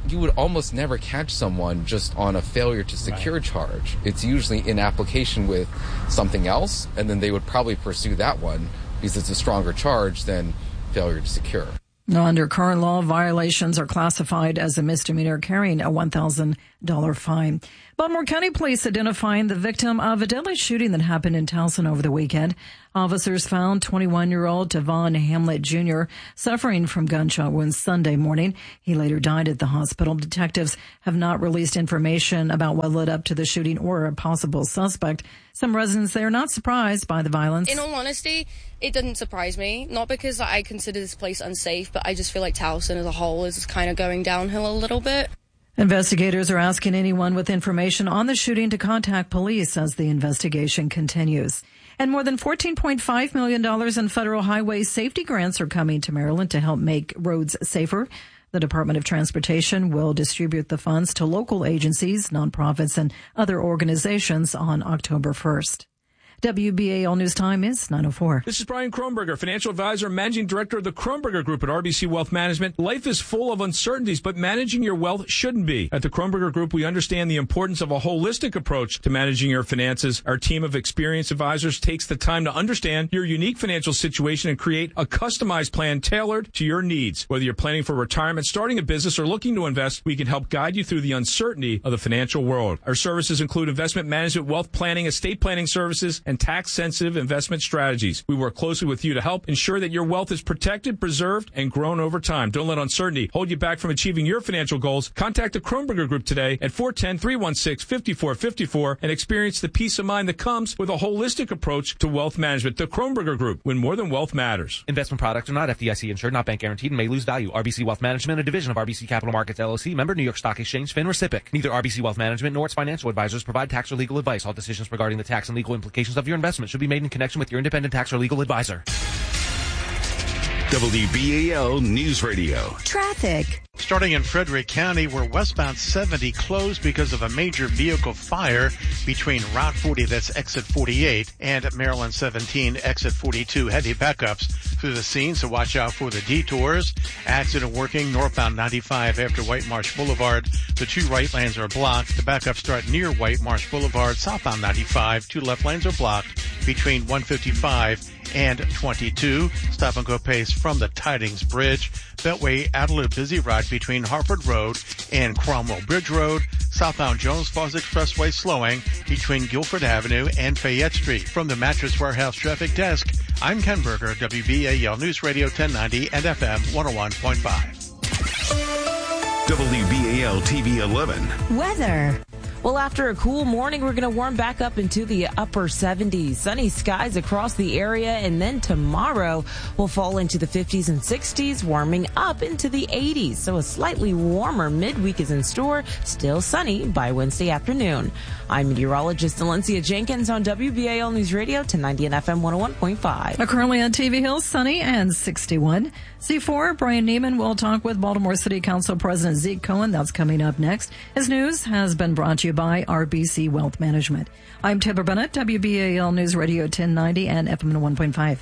you would almost never catch someone just on a failure to secure charge. It's usually in application with something else, and then they would probably pursue that one because it's a stronger charge than failure to secure. Now, under current law, violations are classified as a misdemeanor, carrying a $1,000 fine. Baltimore County Police identifying the victim of a deadly shooting that happened in Towson over the weekend. Officers found 21-year-old Devon Hamlet Jr. suffering from gunshot wounds Sunday morning. He later died at the hospital. Detectives have not released information about what led up to the shooting or a possible suspect. Some residents there are not surprised by the violence. In all honesty, it doesn't surprise me. Not because I consider this place unsafe, but I just feel like Towson as a whole is kind of going downhill a little bit. Investigators are asking anyone with information on the shooting to contact police as the investigation continues. And more than $14.5 million in federal highway safety grants are coming to Maryland to help make roads safer. The Department of Transportation will distribute the funds to local agencies, nonprofits, and other organizations on October 1st. WBAL News Time is 9:04. This is Brian Kronberger, financial advisor and managing director of the Kronberger Group at RBC Wealth Management. Life is full of uncertainties, but managing your wealth shouldn't be. At the Kronberger Group, we understand the importance of a holistic approach to managing your finances. Our team of experienced advisors takes the time to understand your unique financial situation and create a customized plan tailored to your needs. Whether you're planning for retirement, starting a business, or looking to invest, we can help guide you through the uncertainty of the financial world. Our services include investment management, wealth planning, estate planning services, and tax-sensitive investment strategies. We work closely with you to help ensure that your wealth is protected, preserved, and grown over time. Don't let uncertainty hold you back from achieving your financial goals. Contact the Kronberger Group today at 410-316-5454 and experience the peace of mind that comes with a holistic approach to wealth management. The Kronberger Group, when more than wealth matters. Investment products are not FDIC insured, not bank guaranteed, and may lose value. RBC Wealth Management, a division of RBC Capital Markets LLC, member New York Stock Exchange, FINRA SIPC. Neither RBC Wealth Management nor its financial advisors provide tax or legal advice. All decisions regarding the tax and legal implications of your investment should be made in connection with your independent tax or legal advisor. WBAL News Radio. Traffic. Starting in Frederick County, where westbound 70 closed because of a major vehicle fire between Route 40, that's exit 48, and Maryland 17, exit 42. Heavy backups through the scene, so watch out for the detours. Accident working northbound 95 after White Marsh Boulevard. The two right lanes are blocked. The backups start near White Marsh Boulevard. Southbound 95, two left lanes are blocked between 155 and 22. Stop and go pace from the Tidings Bridge. Beltway Adelup busy ride between Harford Road and Cromwell Bridge Road. Southbound Jones Falls Expressway slowing between Guilford Avenue and Fayette Street. From the Mattress Warehouse Traffic Desk, I'm Ken Berger, WBAL News Radio 1090 and FM 101.5. WBAL TV 11. Weather. Well, after a cool morning, we're going to warm back up into the upper 70s. Sunny skies across the area, and then tomorrow we'll fall into the 50s and 60s, warming up into the 80s. So a slightly warmer midweek is in store, still sunny by Wednesday afternoon. I'm meteorologist Valencia Jenkins on WBAL News Radio 1090 and FM 101.5. Currently on TV Hill, sunny and 61. C4, Brian Neiman will talk with Baltimore City Council President Zeke Cohen. That's coming up next. His news has been brought to you by RBC Wealth Management. I'm Tipper Bennett, WBAL News Radio 1090 and FM 101.5.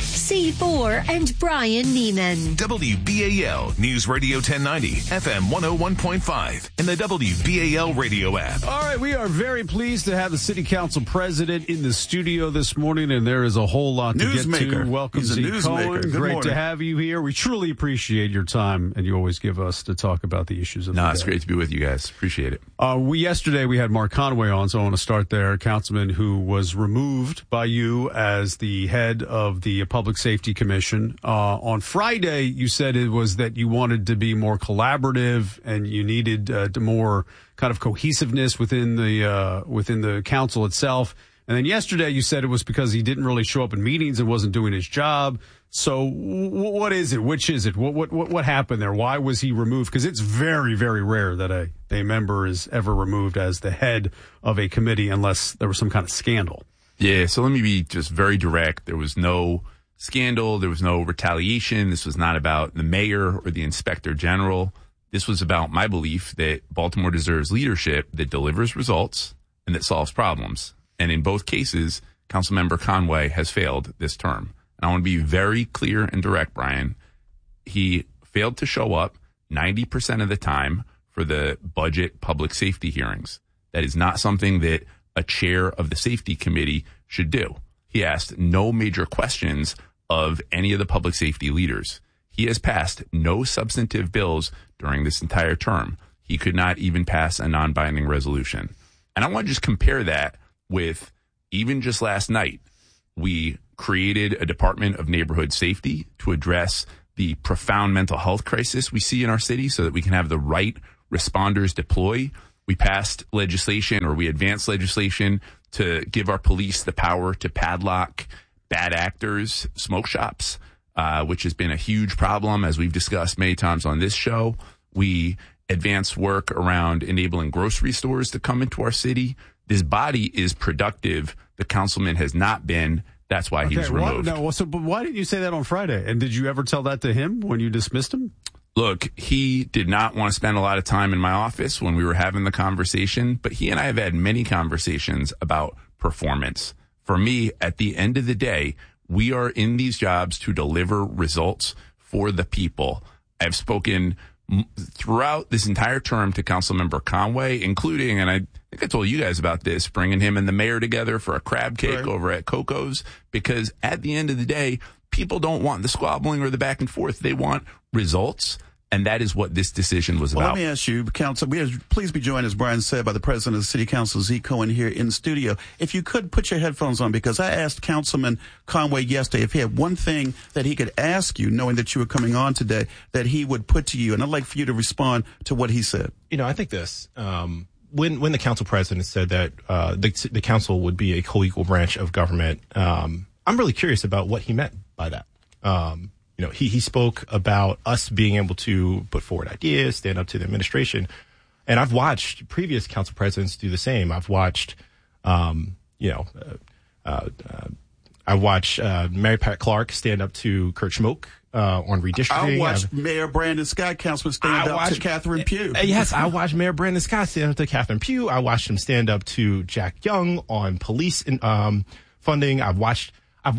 C4 and Brian Neiman. WBAL News Radio 1090, FM 101.5, and the WBAL radio app. All right, we are very pleased to have the City Council President in the studio this morning, and there is a whole lot to get to. Welcome, Zeke Cohen. Great to have you here. We truly appreciate your time, and you always give us to talk about the issues of the day. It's great to be with you guys. Appreciate it. Yesterday we had Mark Conway on, so I want to start there. Councilman who was removed by you as the head of the Public Safety Commission. On Friday, you said it was that you wanted to be more collaborative and you needed more kind of cohesiveness within the council itself. And then yesterday, you said it was because he didn't really show up in meetings and wasn't doing his job. So what is it? Which is it? What happened there? Why was he removed? Because it's very, very rare that a member is ever removed as the head of a committee unless there was some kind of scandal. Yeah, so let me be just very direct. There was no scandal. There was no retaliation. This was not about the mayor or the inspector general. This was about my belief that Baltimore deserves leadership that delivers results and that solves problems. And in both cases, Councilmember Conway has failed this term. And I want to be very clear and direct, Brian. He failed to show up 90% of the time for the budget public safety hearings. That is not something that a chair of the safety committee should do. He asked no major questions of any of the public safety leaders. He has passed no substantive bills during this entire term. He could not even pass a non-binding resolution. And I want to just compare that with even just last night, we created a Department of Neighborhood Safety to address the profound mental health crisis we see in our city so that we can have the right responders deploy. We passed legislation, or we advanced legislation, to give our police the power to padlock bad actors' smoke shops, which has been a huge problem, as we've discussed many times on this show. We advanced work around enabling grocery stores to come into our city. This body is productive. The councilman has not been. That's why he was removed. But why didn't you say that on Friday? And did you ever tell that to him when you dismissed him? Look, he did not want to spend a lot of time in my office when we were having the conversation, but he and I have had many conversations about performance. For me, at the end of the day, we are in these jobs to deliver results for the people. I've spoken throughout this entire term to Councilmember Conway, including, and I think I told you guys about this, bringing him and the mayor together for a crab cake over at Coco's, because at the end of the day, people don't want the squabbling or the back and forth. They want results. And that is what this decision was about. Let me ask you, Council, please be joined, as Brian said, by the President of the City Council, Zeke Cohen, here in studio. If you could put your headphones on, because I asked Councilman Conway yesterday if he had one thing that he could ask you, knowing that you were coming on today, that he would put to you. And I'd like for you to respond to what he said. You know, I think this. When the council president said that the council would be a co-equal branch of government, I'm really curious about what he meant by that. You know, he spoke about us being able to put forward ideas, stand up to the administration. And I've watched previous council presidents do the same. I've watched, I watched Mary Pat Clark stand up to Kurt Schmoke on redistricting. I watched Mayor Brandon Scott, Councilman, stand up to Catherine Pugh. Yes, I watched Mayor Brandon Scott stand up to Catherine Pugh. I watched him stand up to Jack Young on police funding. I've watched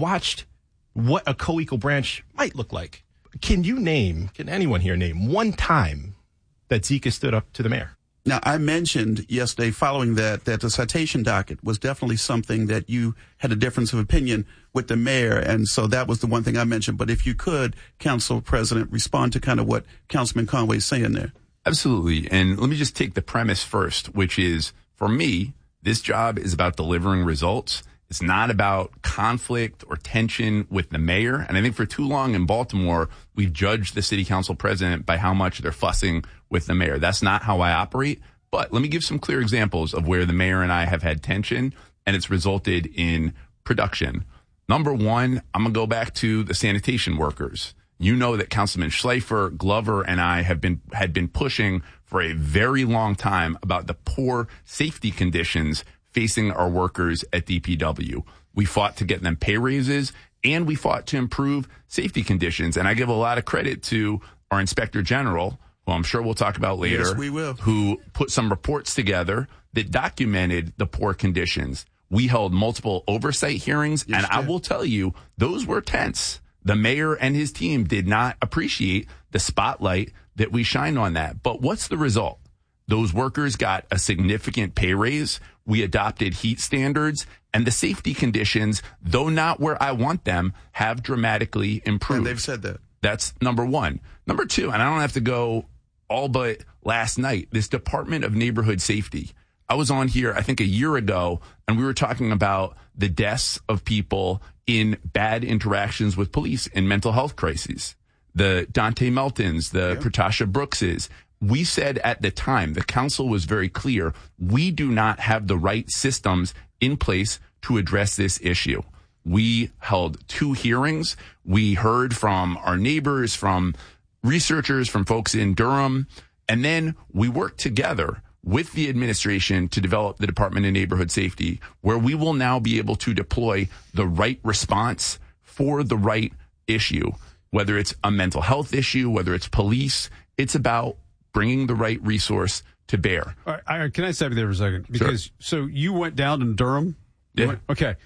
what a co-equal branch might look like. Can anyone here name one time that Zeke has stood up to the mayor? Now, I mentioned yesterday following that the citation docket was definitely something that you had a difference of opinion with the mayor. And so that was the one thing I mentioned. But if you could, Council President, respond to kind of what Councilman Conway is saying there. Absolutely. And let me just take the premise first, which is, for me, this job is about delivering results. It's not about conflict or tension with the mayor. And I think for too long in Baltimore, we've judged the city council president by how much they're fussing with the mayor. That's not how I operate. But let me give some clear examples of where the mayor and I have had tension, and it's resulted in production. Number one, I'm going to go back to the sanitation workers. You know that Councilman Schleifer, Glover, and I had been pushing for a very long time about the poor safety conditions facing our workers at DPW. We fought to get them pay raises, and we fought to improve safety conditions. And I give a lot of credit to our Inspector General, who I'm sure we'll talk about later. Yes, we will. Who put some reports together that documented the poor conditions. We held multiple oversight hearings, and I will tell you, those were tense. The mayor and his team did not appreciate the spotlight that we shined on that. But what's the result? Those workers got a significant pay raise. We adopted heat standards, and the safety conditions, though not where I want them, have dramatically improved. And they've said that. That's number one. Number two, and I don't have to go all but last night, this Department of Neighborhood Safety. I was on here, I think, a year ago, and we were talking about the deaths of people in bad interactions with police in mental health crises. The Dante Meltons, the Pratasha Brookses. We said at the time, the council was very clear, we do not have the right systems in place to address this issue. We held 2 hearings. We heard from our neighbors, from researchers, from folks in Durham, and then we worked together with the administration to develop the Department of Neighborhood Safety, where we will now be able to deploy the right response for the right issue, whether it's a mental health issue, whether it's police. It's about bringing the right resource to bear. All right, can I stop you there for a second? Because, So you went down to Durham? Yeah. Okay.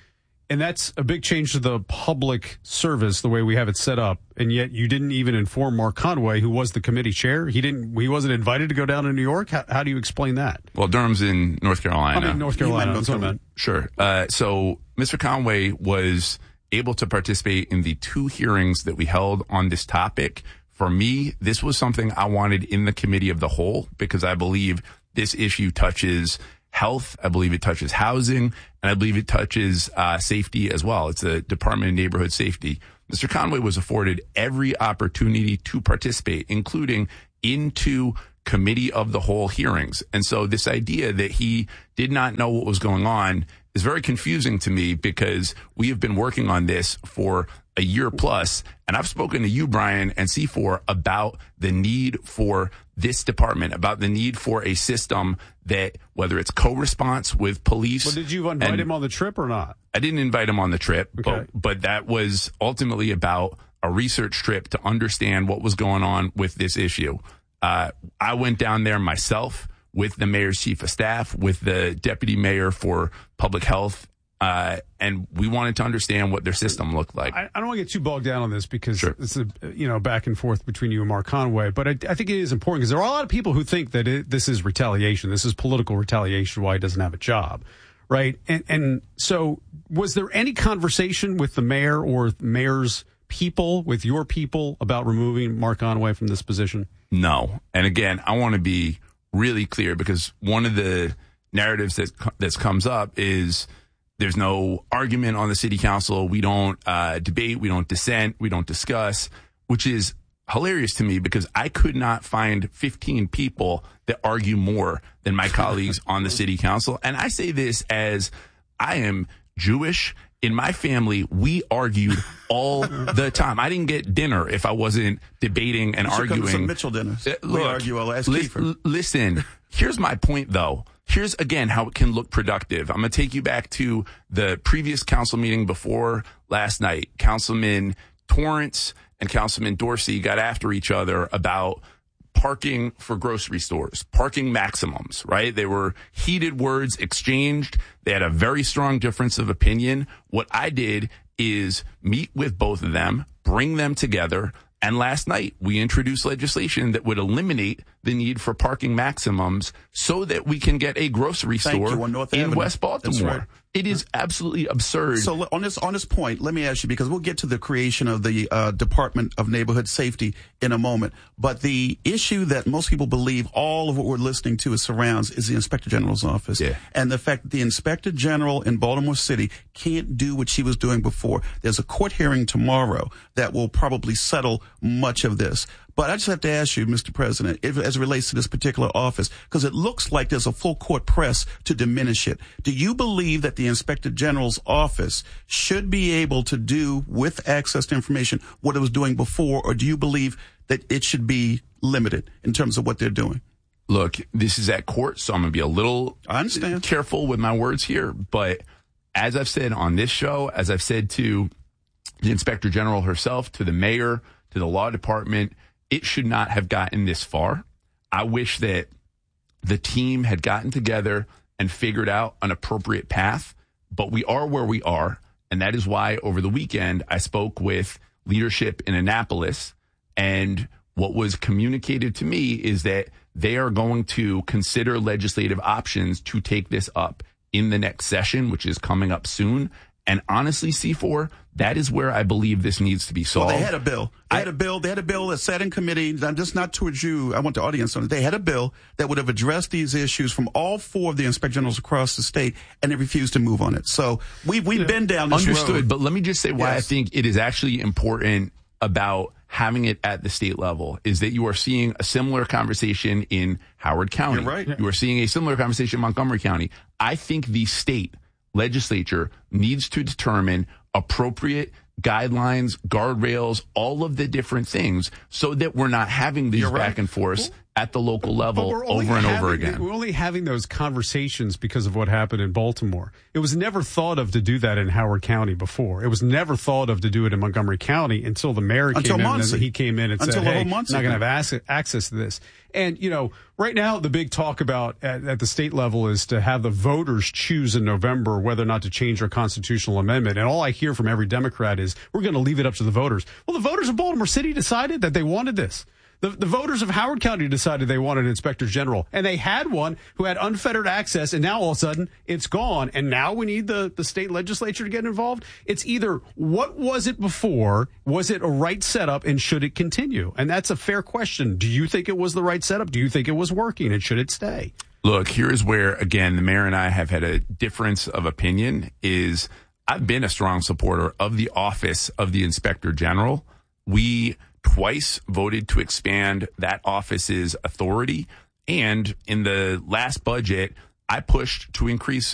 And that's a big change to the public service, the way we have it set up. And yet you didn't even inform Mark Conway, who was the committee chair. He wasn't invited to go down to New York. How do you explain that? Well, Durham's in North Carolina. North Carolina. That's what I meant. Sure. So Mr. Conway was able to participate in the 2 hearings that we held on this topic. For me, this was something I wanted in the committee of the whole, because I believe this issue touches health. I believe it touches housing, and I believe it touches safety as well. It's the Department of Neighborhood Safety. Mr. Conway was afforded every opportunity to participate, including into committee of the whole hearings. And so this idea that he did not know what was going on is very confusing to me, because we have been working on this for a year plus, and I've spoken to you, Brian, and C4 about the need for this department, about the need for a system that, whether it's co-response with police. Well, did you invite him on the trip or not? I didn't invite him on the trip, okay. but that was ultimately about a research trip to understand what was going on with this issue. I went down there myself with the mayor's chief of staff, with the deputy mayor for public health, and we wanted to understand what their system looked like. I don't want to get too bogged down on this, because Sure. it's a back and forth between you and Mark Conway. But I think it is important, because there are a lot of people who think that this is retaliation. This is political retaliation, why he doesn't have a job, right? And so was there any conversation with the mayor or mayor's people, with your people, about removing Mark Conway from this position? No. And again, I want to be really clear, because one of the narratives that comes up is there's no argument on the city council. We don't debate. We don't dissent. We don't discuss, which is hilarious to me, because I could not find 15 people that argue more than my colleagues on the city council. And I say this as I am Jewish. In my family, we argued all the time. I didn't get dinner if I wasn't debating and arguing. Come to some Mitchell dinners. Look, we argue all last Kiefer. Listen, here's my point, though. Here's, again, how it can look productive. I'm going to take you back to the previous council meeting before last night. Councilman Torrance and Councilman Dorsey got after each other about parking for grocery stores, parking maximums, right? They were heated words exchanged. They had a very strong difference of opinion. What I did is meet with both of them, bring them together, and last night we introduced legislation that would eliminate the need for parking maximums so that we can get a grocery store in West Baltimore. That's right. It is absolutely absurd. So on this point, let me ask you, because we'll get to the creation of the Department of Neighborhood Safety in a moment. But the issue that most people believe all of what we're listening to surrounds is the Inspector General's office. Yeah. And the fact that the Inspector General in Baltimore City can't do what she was doing before. There's a court hearing tomorrow that will probably settle much of this. But I just have to ask you, Mr. President, as it relates to this particular office, because it looks like there's a full court press to diminish it. Do you believe that the Inspector General's office should be able to do, with access to information, what it was doing before, or do you believe that it should be limited in terms of what they're doing? Look, this is at court, so I'm going to be a little careful with my words here. But as I've said on this show, as I've said to the Inspector General herself, to the mayor, to the law department, it should not have gotten this far. I wish that the team had gotten together and figured out an appropriate path, but we are where we are. And that is why over the weekend, I spoke with leadership in Annapolis, and what was communicated to me is that they are going to consider legislative options to take this up in the next session, which is coming up soon. And honestly, C4, that is where I believe this needs to be solved. Well, they had a bill. They had a bill that sat in committee. I'm just not towards you. I want the audience on it. They had a bill that would have addressed these issues from all four of the Inspector Generals across the state, and they refused to move on it. So we've been down this road. Understood. But let me just say why I think it is actually important about having it at the state level is that you are seeing a similar conversation in Howard County. You're right. You are seeing a similar conversation in Montgomery County. I think the state legislature needs to determine appropriate guidelines, guardrails, all of the different things so that we're not having these back and forths at the local level over and over again. We're only having those conversations because of what happened in Baltimore. It was never thought of to do that in Howard County before. It was never thought of to do it in Montgomery County until the mayor came in. And he came in and said, hey, I'm not going to have access to this. And, right now the big talk about at the state level is to have the voters choose in November whether or not to change our constitutional amendment. And all I hear from every Democrat is we're going to leave it up to the voters. Well, the voters of Baltimore City decided that they wanted this. The voters of Howard County decided they wanted an inspector general, and they had one who had unfettered access, and now all of a sudden it's gone, and now we need the state legislature to get involved. It's either what was it before, was it a right setup, and should it continue? And that's a fair question. Do you think it was the right setup? Do you think it was working, and should it stay? Look, here's where, again, the mayor and I have had a difference of opinion is I've been a strong supporter of the office of the inspector general. We twice voted to expand that office's authority. And in the last budget, I pushed to increase